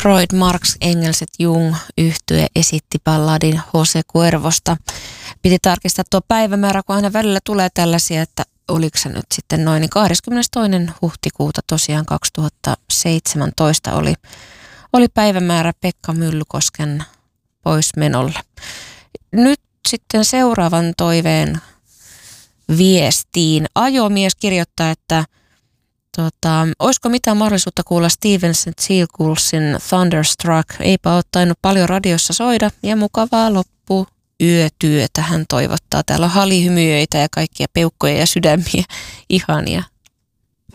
Freud, Marx, Engels et Jung -yhtye esitti balladin Jose Cuervosta. Piti tarkistaa tuo päivämäärä, kun aina välillä tulee tällaisia, että oliko se nyt sitten noin, niin 22. huhtikuuta tosiaan 2017 oli päivämäärä Pekka Myllykosken poismenolle. Nyt sitten seuraavan toiveen viestiin. Ajomies kirjoittaa, että olisiko mitään mahdollisuutta kuulla Steven Seagullsin Thunderstruck? Eipä ole tainnut paljon radiossa soida ja mukavaa loppuyötyötä hän toivottaa. Täällä on halihymyöitä ja kaikkia peukkoja ja sydämiä. Ihania